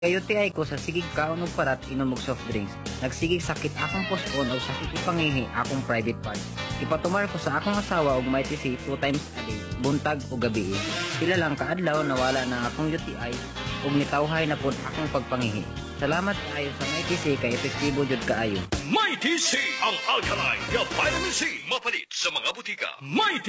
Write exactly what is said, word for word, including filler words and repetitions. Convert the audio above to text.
Kayo ti ay ko sa sigig kaon og parat inom og soft drinks. Nagsigig sakit akong puson o sakit ipangihi akong private part. Ipatumar ko sa akong asawa og may T C two times a day, buntag o gabi. Pila lang kaadlaw nawala na akong U T I ug nitawhay na pud akong pagpangihi. Salamat kaayo sa may T C kay epektibo jud kaayo. May T C ang Alkaline nga vitamin C mapalit sa mga butika. May